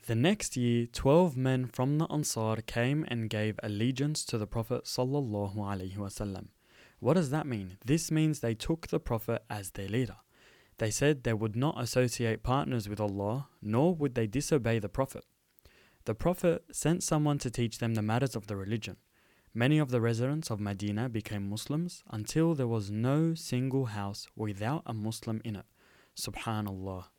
The next year, 12 men from the Ansar came and gave allegiance to the Prophet sallallahu alaihi wasallam. What does that mean? This means they took the Prophet as their leader. They said they would not associate partners with Allah, nor would they disobey the Prophet. The Prophet sent someone to teach them the matters of the religion. Many of the residents of Medina became Muslims until there was no single house without a Muslim in it. Subhanallah.